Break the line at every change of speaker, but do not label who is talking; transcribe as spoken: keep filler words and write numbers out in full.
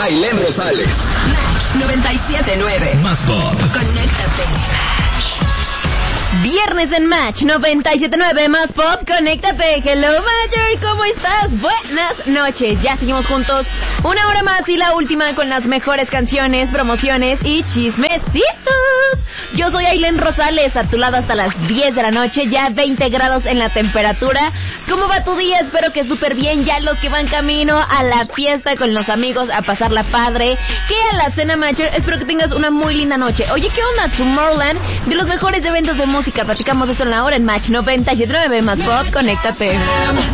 Ailén Rosales.
Match noventa y siete punto nueve.
Más Pop.
Conéctate.
Viernes en Match noventa y siete punto nueve, Más Pop, conéctate. Hello, Mayor, ¿cómo estás? Buenas noches, ya seguimos juntos una hora más y la última con las mejores canciones, promociones y chismecitos. Yo soy Ailén Rosales, a tu lado hasta las diez de la noche, ya veinte grados en la temperatura. ¿Cómo va tu día? Espero que súper bien, ya los que van camino a la fiesta con los amigos, a pasarla padre, que a la cena Mayor. Espero que tengas una muy linda noche. Oye, ¿qué onda? Tomorrowland, de los mejores eventos de música. Platicamos de eso en la hora en Match noventa y siete punto nueve, Más Pop, conéctate.